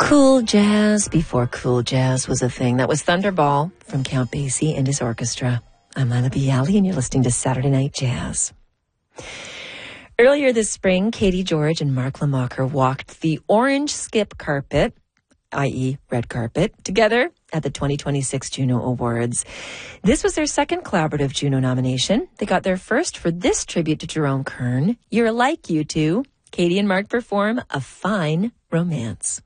Cool jazz before cool jazz was a thing. That was Thunderball from Count Basie and his orchestra. I'm Lila Bialy, and you're listening to Saturday Night Jazz. Earlier this spring, Katie George and Mark Lamacher walked the orange skip carpet, i.e. red carpet, together at the 2026 Juno Awards. This was their second collaborative Juno nomination. They got their first for this tribute to Jerome Kern. You're Like You Two. Katie and Mark perform A Fine Romance.